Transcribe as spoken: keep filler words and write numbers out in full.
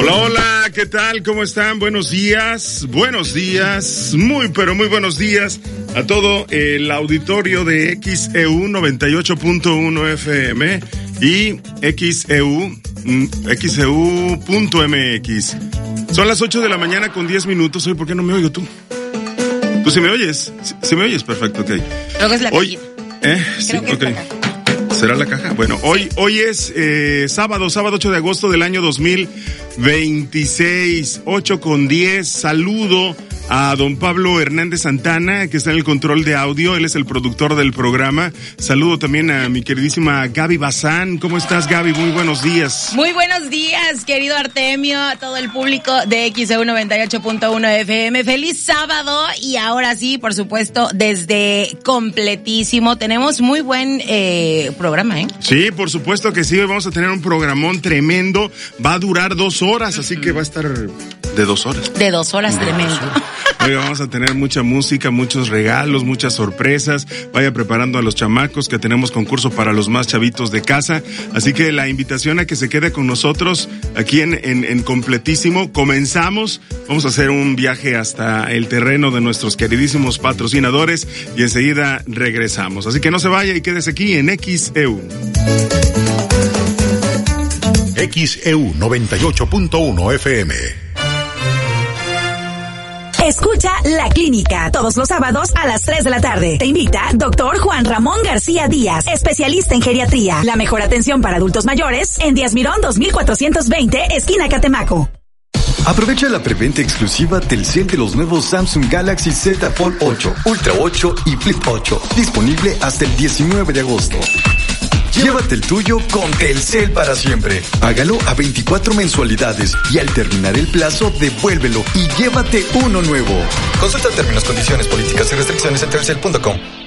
Hola, hola, ¿qué tal? ¿Cómo están? Buenos días, buenos días, muy pero muy buenos días a todo el auditorio de X E U noventa y ocho punto uno F M y X E U, X E U punto M X. Son las ocho de la mañana con diez minutos. Hoy, ¿por qué no me oigo tú? ¿Tú sí me oyes? ¿Sí, sí me oyes? Perfecto, ok. Creo que es la Hoy, ¿eh? Sí, ok. ¿Será la caja? Bueno, hoy, hoy es eh, sábado, sábado ocho de agosto del año dos mil veintiséis, ocho con diez. Saludo a don Pablo Hernández Santana, que está en el control de audio. Él es el productor del programa. Saludo también a mi queridísima Gaby Bazán. ¿Cómo estás, Gaby? Muy buenos días. Muy buenos días, querido Artemio, a todo el público de X E U noventa y ocho punto uno F M. Feliz sábado y ahora sí, por supuesto, desde completísimo. Tenemos muy buen eh, programa, ¿eh? Sí, por supuesto que sí. Hoy vamos a tener un programón tremendo. Va a durar dos horas, así que va a estar de dos horas. De dos horas, de tremendo. Dos horas. Hoy vamos a tener mucha música, muchos regalos, muchas sorpresas. Vaya preparando a los chamacos, que tenemos concurso para los más chavitos de casa. Así que la invitación a que se quede con nosotros aquí en, en, en completísimo. Comenzamos, vamos a hacer un viaje hasta el terreno de nuestros queridísimos patrocinadores y enseguida regresamos. Así que no se vaya y quédese aquí en X E U. X E U noventa y ocho punto uno F M. Escucha La Clínica todos los sábados a las tres de la tarde. Te invita doctor Juan Ramón García Díaz, especialista en geriatría. La mejor atención para adultos mayores en Díaz Mirón dos mil cuatrocientos veinte, esquina Catemaco. Aprovecha la preventa exclusiva Telcel de los nuevos Samsung Galaxy Z Fold ocho, Ultra ocho y Flip ocho. Disponible hasta el diecinueve de agosto. Llévate el tuyo con Telcel para siempre. Págalo a veinticuatro mensualidades y al terminar el plazo, devuélvelo y llévate uno nuevo. Consulta términos, condiciones, políticas y restricciones en telcel punto com.